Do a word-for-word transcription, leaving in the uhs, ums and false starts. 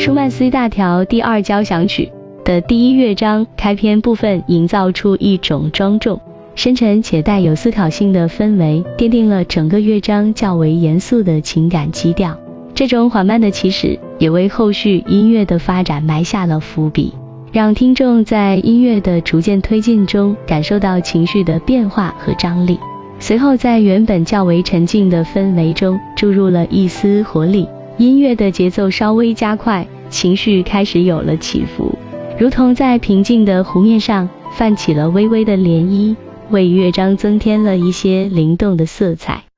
舒曼 C 大调第二交响曲的第一乐章开篇部分营造出一种庄重、深沉且带有思考性的氛围，奠定了整个乐章较为严肃的情感基调。这种缓慢的起始也为后续音乐的发展埋下了伏笔，让听众在音乐的逐渐推进中感受到情绪的变化和张力。随后在原本较为沉静的氛围中注入了一丝活力，音乐的节奏稍微加快，情绪开始有了起伏，如同在平静的湖面上泛起了微微的涟漪，为乐章增添了一些灵动的色彩。